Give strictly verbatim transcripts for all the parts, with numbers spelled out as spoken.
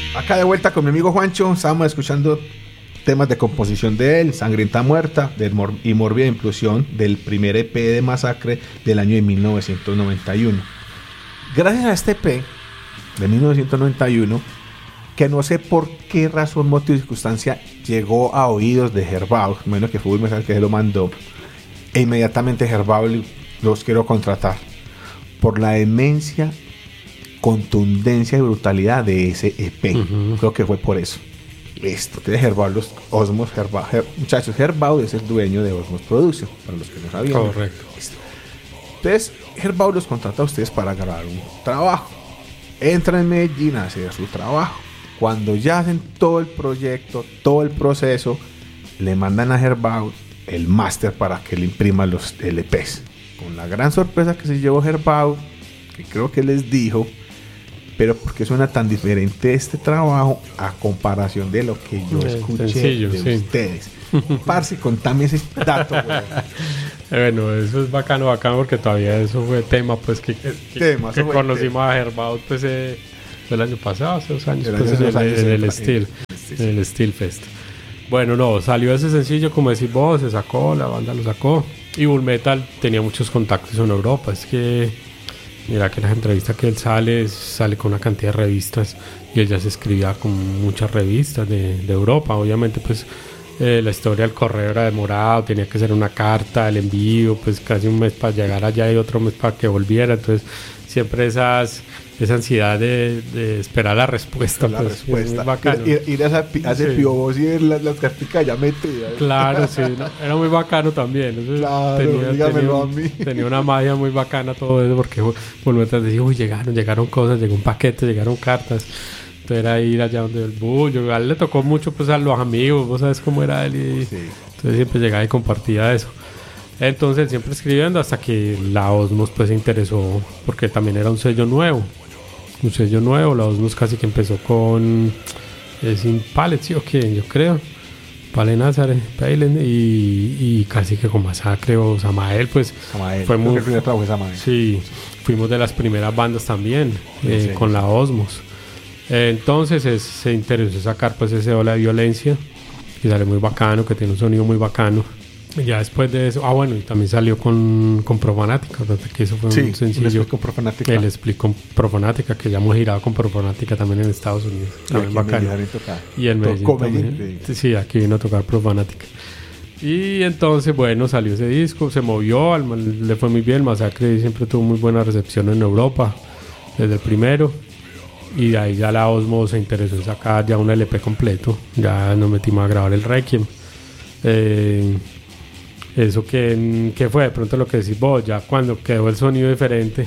Acá de vuelta con mi amigo Juancho, estábamos escuchando temas de composición de él, Sangrienta Muerta de Mor- y Mórbida Implosión, del primer E P de Masacre del año de mil novecientos noventa y uno. Gracias a este E P de mil novecientos noventa y uno, que no sé por qué razón, motivo y circunstancia, llegó a oídos de Herbaut, menos que fue un mensaje que se lo mandó, e inmediatamente Herbaut los quiero contratar por la demencia, contundencia y brutalidad de ese E P. Uh-huh. Creo que fue por eso. Listo. Entonces Herbaut, los Osmos, Herbaut, Her, muchachos, Herbaut es el dueño de Osmos Production, para los que no sabían. Correcto. Listo. Entonces Herbaut los contrata a ustedes para grabar un trabajo. Entran en Medellín a hacer su trabajo. Cuando ya hacen todo el proyecto, todo el proceso, le mandan a Herbaut el máster para que le imprima los L Pes. Con la gran sorpresa que se llevó Herbaut, que creo que les dijo, pero ¿por qué suena tan diferente este trabajo a comparación de lo que yo escuché sencillo, de sí. ustedes? Parce, contame ese dato, güey. Bueno, eso es bacano, bacano, porque todavía eso fue tema, pues, que, que, tema, que conocimos tema. A Herbaut, pues, eh, el año pasado, hace dos años, pues, en, años en, en el Steel, en el Steel Fest. Bueno, no, salió ese sencillo, como decís vos, se sacó, la banda lo sacó, y Bull Metal tenía muchos contactos en Europa. Es que, mira que en las entrevistas que él sale, sale con una cantidad de revistas, y él ya se escribía con muchas revistas de, de Europa. Obviamente, pues, eh, la historia del correo era demorado, tenía que ser una carta, el envío, pues casi un mes para llegar allá y otro mes para que volviera. Entonces, siempre esas... esa ansiedad de, de esperar la respuesta, la pues, respuesta. Ir, ir a ese sí. Piobo y ver las, las carticas ya metidas. Claro, sí, no, era muy bacano también. Entonces, claro, tenía, dígamelo tenía, a mí. Tenía una magia muy bacana todo eso, porque volvemos a decir, uy, llegaron, llegaron cosas, llegó un paquete, llegaron cartas. Entonces era ir allá donde el bullo. A él le tocó mucho, pues, a los amigos, vos sabes cómo era él. Y, sí. Entonces siempre llegaba y compartía eso. Entonces siempre escribiendo hasta que la Osmos, pues, se interesó, porque también era un sello nuevo. Un sello nuevo, la Osmos casi que empezó con eh, sin Palette, ¿sí o qué? Yo creo Pale Nazare, Palen y, y casi que con Masacre o Samael, pues Samael. fue muy, el primer trabajo de Samael. Sí, fuimos de las primeras bandas también eh, sí, con la Osmos. Eh, entonces es, se interesó sacar pues ese Ola de Violencia, que sale muy bacano, que tiene un sonido muy bacano. Ya después de eso, ah bueno, y también salió con, con Profanática, que eso fue sí, un sencillo. Con Profanática. Él explicó Profanática, que ya hemos girado con Profanática también en Estados Unidos. También bacano. Y en Medellín también. Sí, aquí vino a tocar Profanática. Y entonces, bueno, salió ese disco, se movió, al, le fue muy bien. Masacre siempre tuvo muy buena recepción en Europa, desde el primero. Y de ahí ya la Osmos se interesó en sacar ya un L P completo. Ya nos metimos a grabar el Requiem. Eh... Eso que, que fue de pronto lo que decís vos, ya cuando quedó el sonido diferente,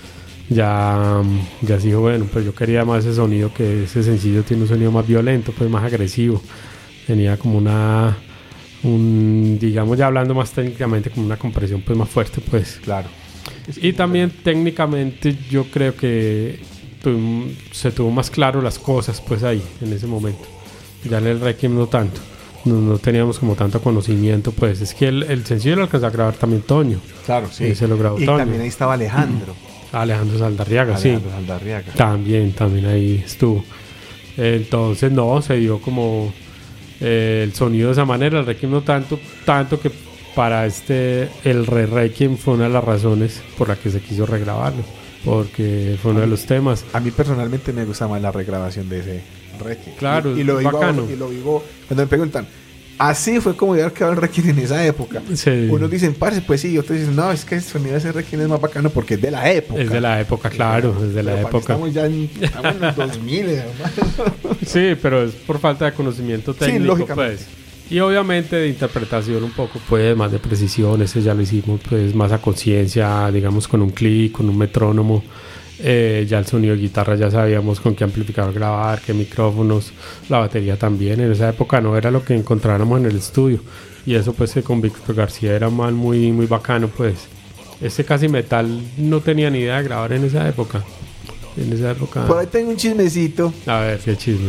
ya, ya sí, bueno, pues yo quería más ese sonido, que ese sencillo tiene un sonido más violento, pues más agresivo, tenía como una, un, digamos ya hablando más técnicamente, como una compresión pues más fuerte, pues. Claro. Y también técnicamente yo creo que tu, se tuvo más claro las cosas pues ahí, en ese momento, ya en el Requiem no tanto. No, no teníamos como tanto conocimiento, pues es que el, el sencillo lo alcanzó a grabar también Toño. Claro, sí. Y se lo grabó y Toño. También ahí estaba Alejandro. Alejandro Saldarriaga, Alejandro sí. Saldarriaga. También, también ahí estuvo. Entonces, no, se dio como eh, el sonido de esa manera. El Requiem no tanto, tanto que para este, el Re Requiem fue una de las razones por la que se quiso regrabarlo. Porque fue uno de los temas. A mí personalmente me gusta más la regrabación de ese Requiem. Claro, y, y lo digo, bacano. Y lo digo cuando me preguntan, así fue como ya quedó el Requiem en esa época. Sí. Unos dicen, parce, pues sí, y otros dicen, no, es que el sonido de ese Requiem es más bacano porque es de la época. Es de la época, claro, es de la pero época. Estamos ya en, estamos en los dos mil, hermano. Sí, pero es por falta de conocimiento técnico, sí, lógicamente. Pues. Y obviamente de interpretación un poco, pues, más de precisión. Ese ya lo hicimos, pues, más a conciencia, digamos, con un clic, con un metrónomo. Eh, ya el sonido de guitarra ya sabíamos con qué amplificador grabar, qué micrófonos, la batería también. En esa época no era lo que encontráramos en el estudio. Y eso, pues, con Víctor García era mal muy, muy bacano, pues. Este Casi Metal no tenía ni idea de grabar en esa época. En esa época... Por ahí tengo un chismecito. A ver, qué chisme.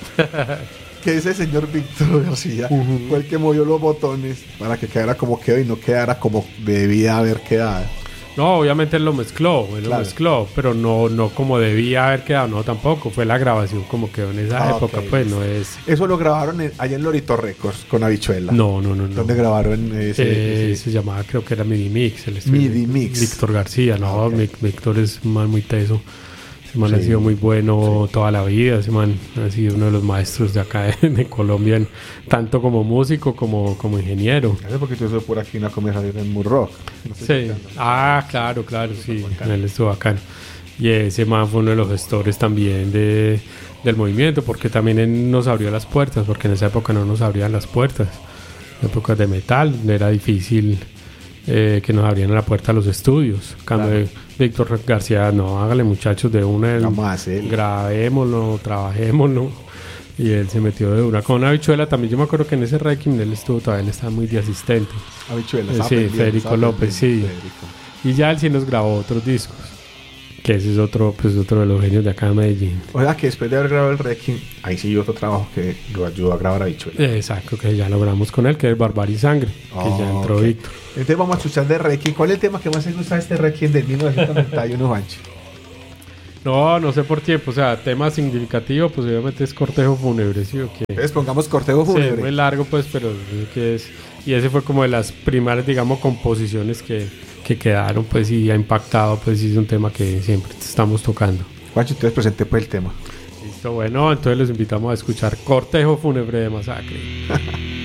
Que ese señor Víctor García uh-huh. fue el que movió los botones para que quedara como quedó y no quedara como debía haber quedado. No, obviamente él lo mezcló, él claro. lo mezcló, pero no, no como debía haber quedado, no tampoco, fue la grabación como quedó en esa ah, época, okay. pues no es... ¿Eso lo grabaron en, allá en Lorito Records con Habichuela? No, no, no. no. ¿Dónde grabaron ese, eh, ese? Se llamaba, creo que era Midi Mix. El Midi Mix. Víctor García, no, okay. Víctor es un man muy teso. Ese man sí. ha sido muy bueno sí. toda la vida, ese man ha sido uno de los maestros de acá de, de Colombia, en, tanto como músico como, como ingeniero. Hace poquito eso por aquí una conversación en Murrock. No sí, ah, claro, claro, sí, en él estuvo bacano. Y ese man fue uno de los gestores también de, del movimiento, porque también él nos abrió las puertas, porque en esa época no nos abrían las puertas. En épocas de metal era difícil eh, que nos abrieran la puerta a los estudios. Cuando claro. Víctor García, no, hágale muchachos de una, el, grabémoslo, trabajémoslo. Y él se metió de una con Habichuela. También yo me acuerdo que en ese Requiem él estuvo, todavía él estaba muy de asistente. Habichuela, eh, sí, Federico López, sí. Federico. Y ya él sí nos grabó otros discos. Que ese es otro, pues otro de los genios de acá de Medellín. O sea que después de haber grabado el Requiem, ahí sí otro trabajo que lo ayudó a grabar Habichuela. Exacto, que ya logramos con él, que es Barbarie y Sangre, oh, que ya entró okay. Víctor. Entonces vamos a escuchar de Requiem. ¿Cuál es el tema que más te gusta de este Requiem de mil novecientos noventa y uno, Juancho? No, no sé por tiempo, o sea, tema significativo, pues obviamente es Cortejo Fúnebre, ¿sí o qué? Entonces pongamos Cortejo Fúnebre. Sí, muy largo pues, pero que es... Y ese fue como de las primeras, digamos, composiciones que, que quedaron, pues, y ha impactado, pues, y es un tema que siempre estamos tocando. Juancho, entonces presente pues el tema. Listo, bueno, entonces los invitamos a escuchar Cortejo Fúnebre de Masacre.